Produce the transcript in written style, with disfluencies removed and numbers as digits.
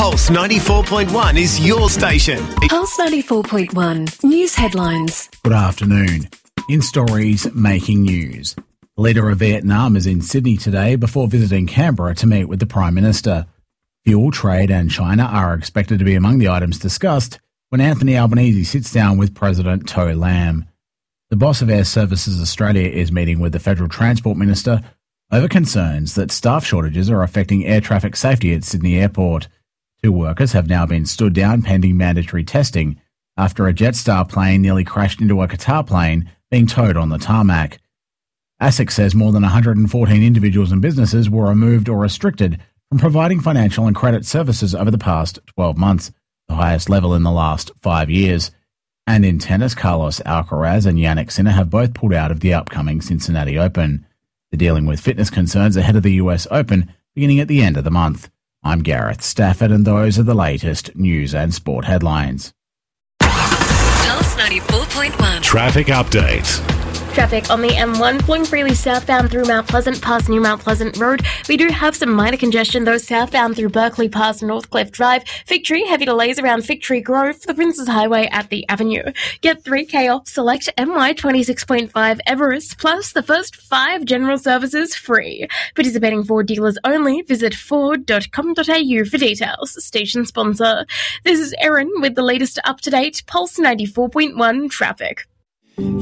Pulse 94.1 is your station. Pulse 94.1 News Headlines. Good afternoon. In stories making news, the leader of Vietnam is in Sydney today before visiting Canberra to meet with the Prime Minister. Fuel, trade and China are expected to be among the items discussed when Anthony Albanese sits down with President To Lam. The boss of Air Services Australia is meeting with the Federal Transport Minister over concerns that staff shortages are affecting air traffic safety at Sydney Airport. 2 workers have now been stood down pending mandatory testing after a Jetstar plane nearly crashed into a Qatar plane being towed on the tarmac. ASIC says more than 114 individuals and businesses were removed or restricted from providing financial and credit services over the past 12 months, the highest level in the last 5 years. And in tennis, Carlos Alcaraz and Jannik Sinner have both pulled out of the upcoming Cincinnati Open. They're dealing with fitness concerns ahead of the US Open beginning at the end of the month. I'm Gareth Stafford, and those are the latest news and sport headlines. Pulse 94.1 Traffic update. Traffic on the M1 flowing freely southbound through Mount Pleasant past New Mount Pleasant Road. We do have some minor congestion though southbound through Berkeley past Northcliffe Drive. Victory, heavy delays around Victory Grove, the Princes Highway at the Avenue. Get 3K off select MY 26.5 Everest, plus the first 5 general services free. Participating Ford dealers only. Visit ford.com.au for details. Station sponsor. This is Erin with the latest up-to-date Pulse 94.1 traffic.